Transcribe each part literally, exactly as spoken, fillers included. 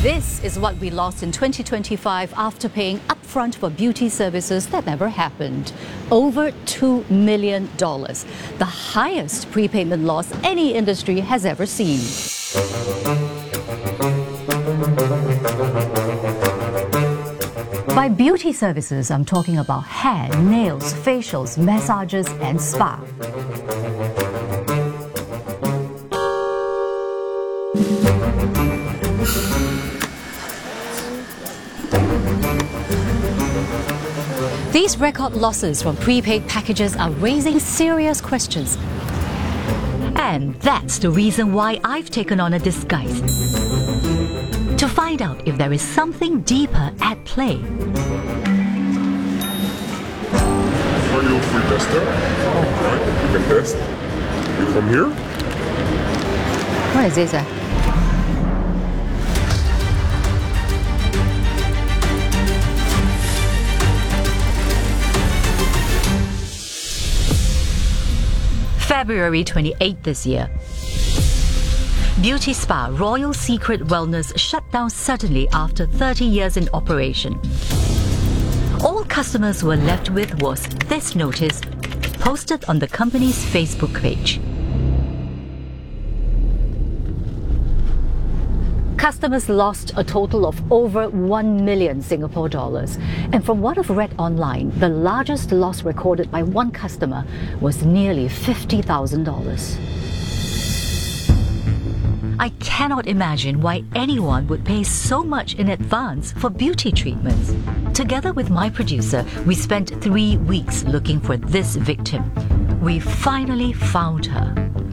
This is what we lost in twenty twenty-five after paying upfront for beauty services that never happened. Over two million dollars, the highest prepayment loss any industry has ever seen. By beauty services, I'm talking about hair, nails, facials, massages, and spa. These record losses from prepaid packages are raising serious questions. And that's the reason why I've taken on a disguise. To find out if there is something deeper at play. Are you a free tester? Alright, you can test. You come here. What is this? Uh? February twenty-eighth this year. Beauty spa Royal Secret Wellness shut down suddenly after thirty years in operation. All customers were left with was this notice posted on the company's Facebook page. Customers lost a total of over one million Singapore dollars. And from what I've read online, the largest loss recorded by one customer was nearly fifty thousand dollars. I cannot imagine why anyone would pay so much in advance for beauty treatments. Together with my producer, we spent three weeks looking for this victim. We finally found her.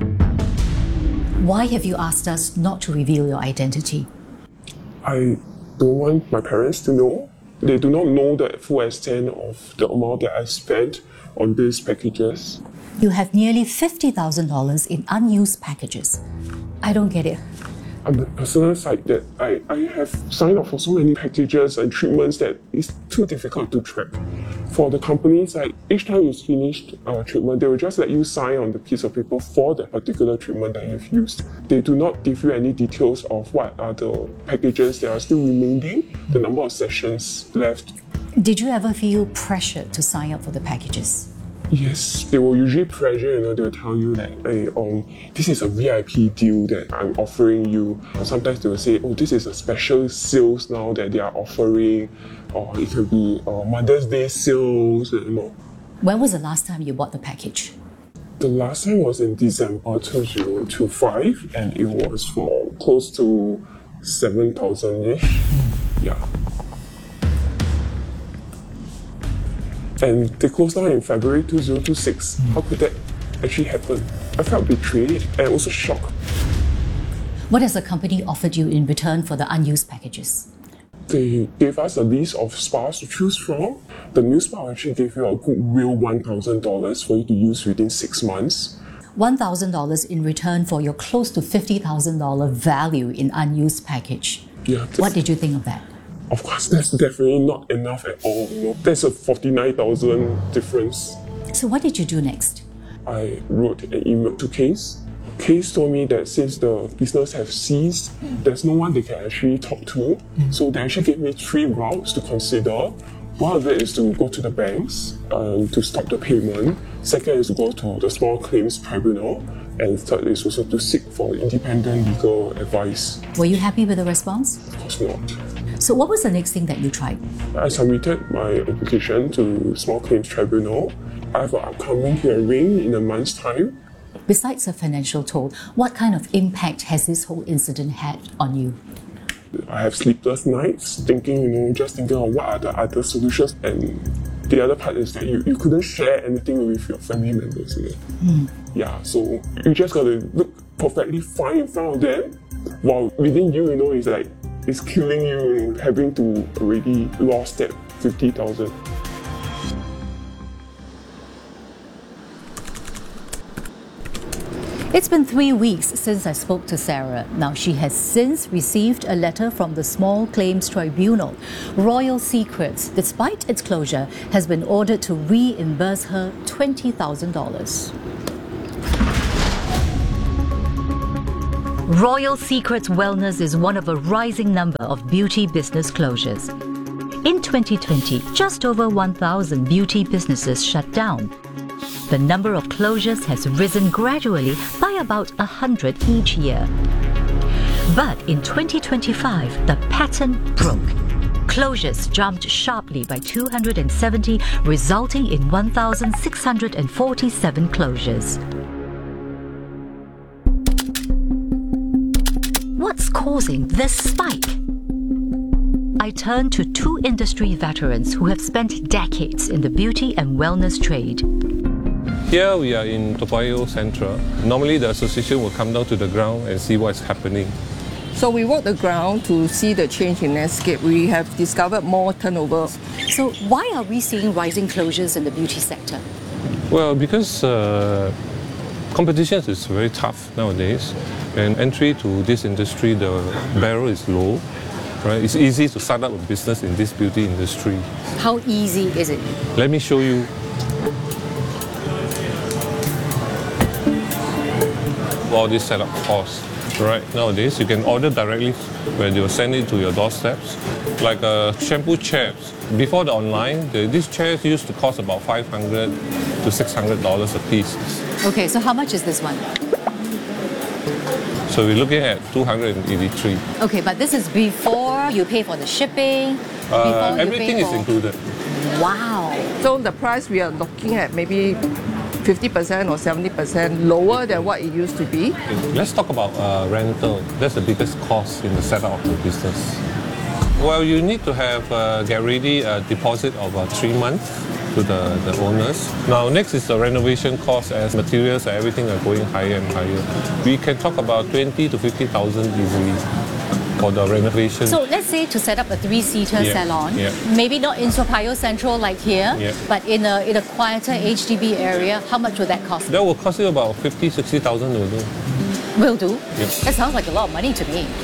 Why have you asked us not to reveal your identity? I don't want my parents to know. They do not know the full extent of the amount that I spent on these packages. You have nearly fifty thousand dollars in unused packages. I don't get it. On the personal side, that I, I have signed up for so many packages and treatments that it's too difficult to track. For the companies, like each time you finish a treatment, they will just let you sign on the piece of paper for the particular treatment that you've used. They do not give you any details of what are the packages that are still remaining, the number of sessions left. Did you ever feel pressured to sign up for the packages? Yes, they will usually pressure, you know, they'll tell you that, hey, um, this is a V I P deal that I'm offering you. Or sometimes they will say, oh, this is a special sales now that they are offering. Or it could be uh, Mother's Day sales, you know. When was the last time you bought the package? The last time was in December two thousand twenty-five, and it was for close to seven thousand-ish. Yeah. And they closed down in February two thousand twenty-six. How could that actually happen? I felt betrayed and also shocked. What has the company offered you in return for the unused packages? They gave us a list of spas to choose from. The new spa actually gave you a goodwill one thousand dollars for you to use within six months. one thousand dollars in return for your close to fifty thousand dollars value in unused package. Yeah, what did you think of that? Of course, that's definitely not enough at all. You know, there's a forty-nine thousand difference. So what did you do next? I wrote an email to Case. Case told me that since the business have ceased, there's no one they can actually talk to. Mm. So they actually gave me three routes to consider. One of it is to go to the banks um, to stop the payment. Second is to go to the Small Claims Tribunal. And third is also to seek for independent legal advice. Were you happy with the response? Of course not. So what was the next thing that you tried? I submitted my application to Small Claims Tribunal. I have an upcoming hearing in a month's time. Besides the financial toll, what kind of impact has this whole incident had on you? I have sleepless nights, thinking, you know, just thinking of what are the other solutions. And the other part is that you, you couldn't share anything with your family members. You know? mm. Yeah, so you just got to look perfectly fine in front of them, while within you, you know, it's like, it's killing you, you know, having to already lost that fifty thousand. It's been three weeks since I spoke to Sarah. Now, she has since received a letter from the Small Claims Tribunal. Royal Secrets, despite its closure, has been ordered to reimburse her twenty thousand dollars. Royal Secrets Wellness is one of a rising number of beauty business closures. In twenty twenty, just over one thousand beauty businesses shut down. The number of closures has risen gradually by about one hundred each year. But in twenty twenty-five, the pattern broke. Closures jumped sharply by two hundred seventy, resulting in one thousand six hundred forty-seven closures. What's causing this spike? I turn to two industry veterans who have spent decades in the beauty and wellness trade. Here we are in Toa Payoh Central. Normally the association will come down to the ground and see what's happening. So we walk the ground to see the change in landscape. We have discovered more turnover. So why are we seeing rising closures in the beauty sector? Well, because uh, competition is very tough nowadays, and entry to this industry, the barrier is low. Right? It's easy to start up a business in this beauty industry. How easy is it? Let me show you. All this setup costs. Right, nowadays you can order directly when they will send it to your doorsteps. Like uh, shampoo chairs. Before the online, the, these chairs used to cost about five hundred to six hundred dollars a piece. Okay, so how much is this one? So we're looking at two hundred eighty-three. Okay, but this is before you pay for the shipping. Uh, before everything you is pay for... included. Wow. So the price we are looking at maybe fifty percent or seventy percent lower than what it used to be. Let's talk about uh, rental. That's the biggest cost in the setup of the business. Well, you need to have uh, get ready a deposit of uh, three months to the, the owners. Now, next is the renovation cost, as materials and everything are going higher and higher. We can talk about twenty to fifty thousand easily for the renovation. So let's say to set up a three-seater Yeah, salon, yeah. maybe not in Toa Payoh Central like here, Yeah. but in a in a quieter H D B area, how much would that cost? That will cost you about fifty, sixty thousand will do. Will do. Yep. That sounds like a lot of money to me.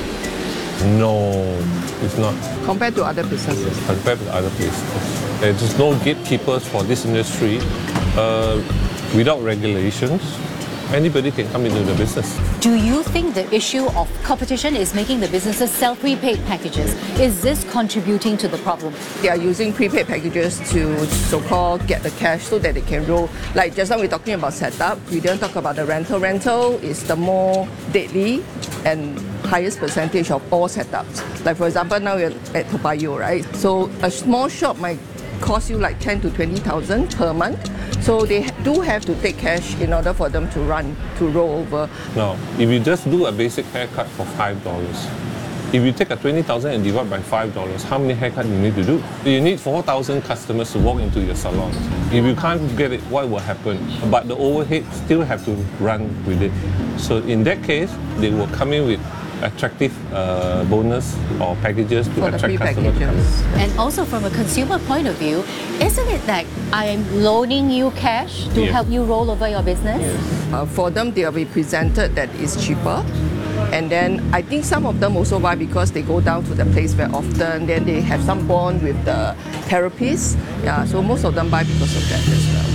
No, it's not Compared to other businesses. compared to other places. There's no gatekeepers for this industry. Uh, without regulations, anybody can come into the business. Do you think the issue of competition is making the businesses sell prepaid packages? Is this contributing to the problem? They are using prepaid packages to so-called get the cash so that they can roll. Like just now we're talking about setup, we didn't talk about the rental. Rental is the more deadly and highest percentage of all setups. Like for example, now we're at Toa Payoh, right? So a small shop might cost you like ten to twenty thousand per month. So they do have to take cash in order for them to run, to roll over. Now, if you just do a basic haircut for five dollars, if you take a twenty thousand and divide by five dollars, how many haircuts you need to do? You need four thousand customers to walk into your salon. If you can't get it, what will happen? But the overhead still have to run with it. So in that case, they will come in with attractive uh, bonus or packages to For the attract free customers to come in. packages. And also from a consumer point of view, isn't it that I'm loaning you cash to Yes. help you roll over your business? Uh, for them, they'll be presented that it's cheaper. And then I think some of them also buy because they go down to the place very often. Then they have some bond with the therapist. Yeah, so most of them buy because of that as well.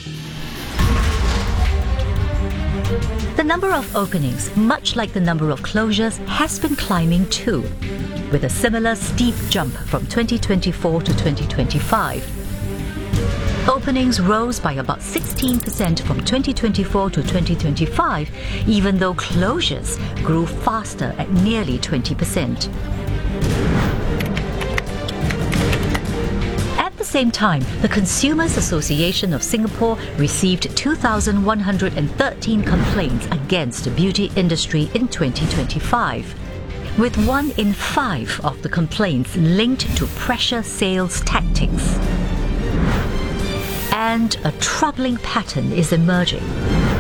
The number of openings, much like the number of closures, has been climbing too, with a similar steep jump from twenty twenty-four to twenty twenty-five. Openings rose by about sixteen percent from twenty twenty-four to twenty twenty-five, even though closures grew faster at nearly twenty percent. At the same time, the Consumers Association of Singapore received two thousand one hundred thirteen complaints against the beauty industry in twenty twenty-five, with one in five of the complaints linked to pressure sales tactics. And a troubling pattern is emerging.